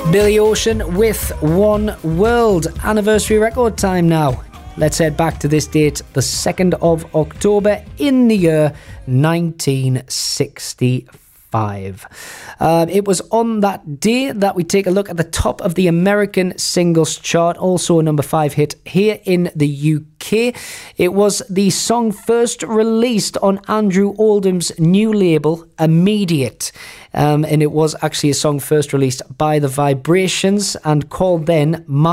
Billy Ocean with One World. Anniversary record time now. Let's head back to this date, the 2nd of October in the year 1965. It was on that day that we take a look at the top of the American singles chart, also a number 5 hit here in the UK. It was the song first released on Andrew Oldham's new label, Immediate. And it was actually a song first released by The Vibrations and called then